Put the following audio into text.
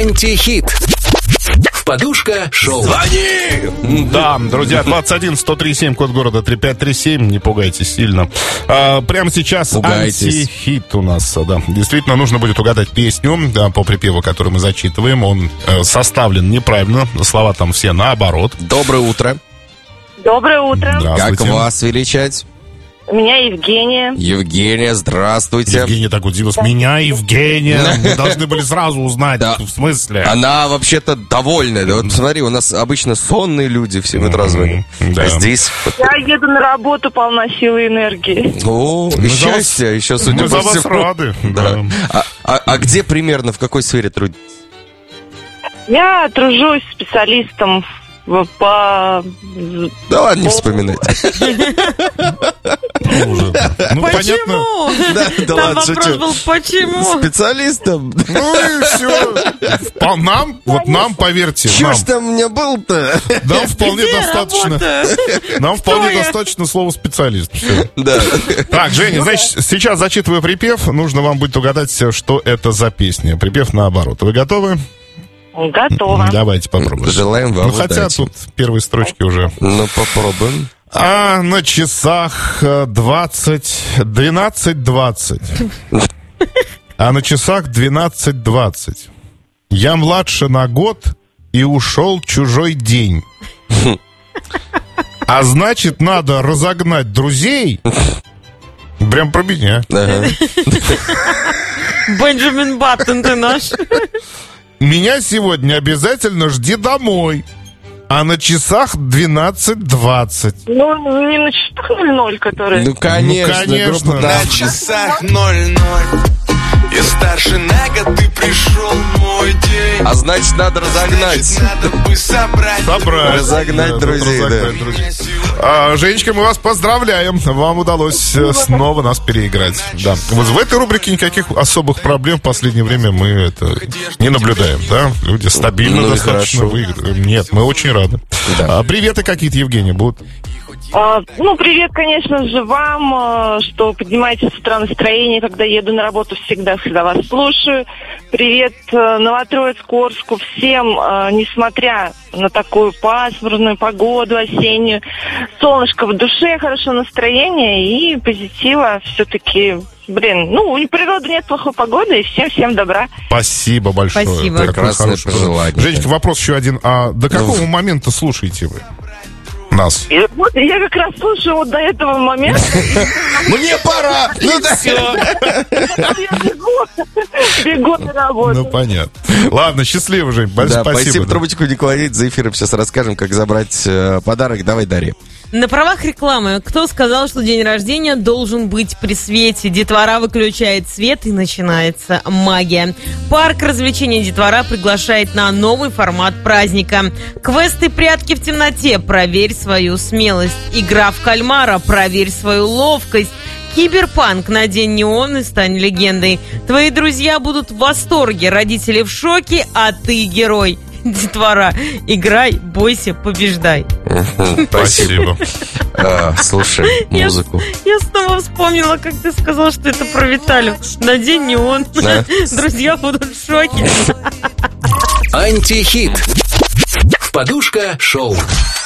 Антихит. Подушка шоу. Звони! Да, друзья, 21-103-7, код города 3537. Не пугайтесь сильно. Прямо сейчас антихит у нас. Да. Действительно, нужно будет угадать песню, да, по припеву, который мы зачитываем. Он составлен неправильно. Слова там все наоборот. Доброе утро. Доброе утро. Как вас величать? Меня Евгения. Евгения, здравствуйте. Евгения так удивилась. Меня Евгения. Мы должны были сразу узнать. Да. В смысле? Она вообще-то довольная. Да? Вот смотри, у нас обычно сонные люди в 7 утра звонят. Да. А здесь... Я еду на работу, полна силы и энергии. О, и счастья. Еще, судя по всему. Мы за вас рады. Да. А где примерно, в какой сфере трудитесь? Я тружусь специалистом по... Да ладно, не вспоминать. Почему? Да ладно, вопрос был, почему? Специалистом. Ну и все. Нам, поверьте. Чё ж там у меня был-то? Нам вполне достаточно. Нам вполне достаточно слова специалист. Да. Так, Женя, значит, сейчас зачитываю припев. Нужно вам будет угадать, что это за песня. Припев наоборот. Вы готовы? Готово. Давайте попробуем. Желаем вам удачи. Хотя тут первые строчки уже. Ну, попробуем. А на часах 12:20. А на часах 12:20. Я младше на год, и ушел чужой день. А значит, надо разогнать друзей. Прям про меня. Бенджамин Баттон ты наш. Меня сегодня обязательно жди домой. А на часах 12:20. Ну, не на часах 00, которые... Ну, конечно. На часах 00. Я старше на год, ты пришел мой день. А значит, надо разогнать. Значит, надо бы собрать. Разогнать друзей, да. Женечка, мы вас поздравляем. Вам удалось снова нас переиграть. Да. Вот в этой рубрике никаких особых проблем в последнее время мы это не наблюдаем, да? Люди стабильно достаточно выигрывают. Нет, мы очень рады. Да. Приветы какие-то, Евгения, будут? Привет, конечно же, вам, что поднимаете с утра настроение, когда еду на работу, всегда вас слушаю. Привет Новотроицку, Орску, всем, несмотря на такую пасмурную погоду осеннюю, солнышко в душе, хорошее настроение и позитива все-таки. У природы нет плохой погоды, и всем добра. Спасибо большое. Спасибо. Прекрасное пожелание. Женечка, вопрос еще один. А до какого момента слушаете вы нас? И вот я как раз слушаю вот до этого момента. Мне пора! Ну да. Бегу на работу. Ну, понятно. Ладно, счастливо, Жень. Спасибо. Трубочку не кладите, за эфиром сейчас расскажем, как забрать подарок. Давай, Дарья. На правах рекламы. Кто сказал, что день рождения должен быть при свете? Детвора выключает свет, и начинается магия. Парк развлечений Детвора приглашает на новый формат праздника. Квесты прятки в темноте. Проверь свою смелость. Игра в кальмара. Проверь свою ловкость. Киберпанк. Надень неон и стань легендой. Твои друзья будут в восторге. Родители в шоке, а ты герой. Детвора. Играй, бойся, побеждай. Спасибо. Слушай музыку. Я снова вспомнила, как ты сказал, что это про Виталю. Надень неон. Друзья будут в шоке. Антихит. Подушка шоу.